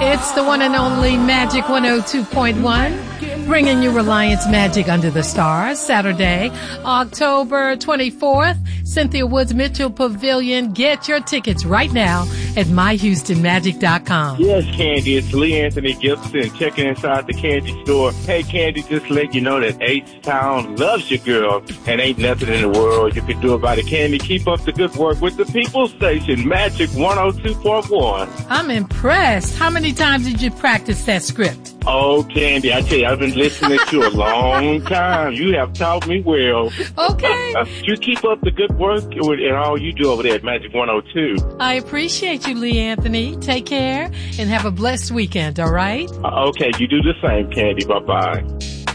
It's the one and only Magic 102.1, bringing you Reliance Magic Under the Stars, Saturday, October 24th, Cynthia Woods Mitchell Pavilion. Get your tickets right now at myhoustonmagic.com. Yes, Candy, it's Lee Anthony Gibson checking inside the candy store. Hey, Candy, just let you know that H-Town loves your girl and ain't nothing in the world you can do about it. Candy, keep up the good work with the People's Station, Magic 102.1. I'm impressed. How many times did you practice that script? Oh, Candy, I tell you, I've been listening to you a long time. You have taught me well. Okay. You keep up the good work and all you do over there at Magic 102. I appreciate you, Lee Anthony. Take care and have a blessed weekend, all right? Okay, you do the same, Candy. Bye-bye.